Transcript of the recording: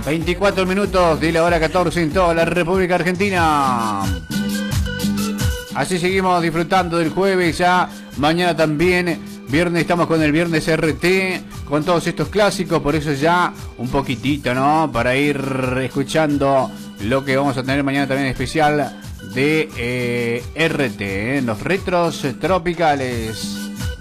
24 minutos de la hora 14 en toda la República Argentina. Así seguimos disfrutando del jueves ya. Mañana también, viernes, estamos con el Viernes RT, con todos estos clásicos. Por eso ya un poquitito, ¿no? Para ir escuchando lo que vamos a tener mañana también especial de RT, los retros tropicales.